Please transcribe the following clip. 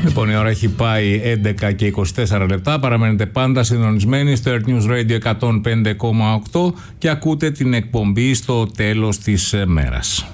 Λοιπόν, η ώρα έχει πάει 11 και 24 λεπτά. Παραμένετε πάντα συντονισμένοι στο Earth News Radio 105,8 και ακούτε την εκπομπή στο τέλος της μέρας.